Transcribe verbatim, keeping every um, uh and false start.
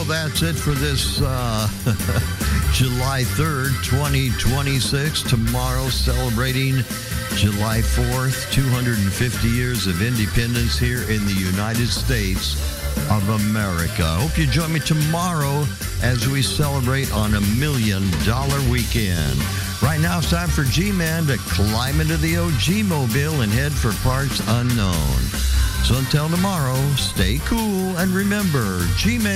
that's it for this uh, July third, twenty twenty-six. Tomorrow, celebrating July fourth, two hundred fifty years of independence here in the United States of America. I hope you join me tomorrow as we celebrate on a million dollar weekend. Right now, it's time for G-Man to climb into the O G Mobile and head for parts unknown. So until tomorrow, stay cool and remember, G-Man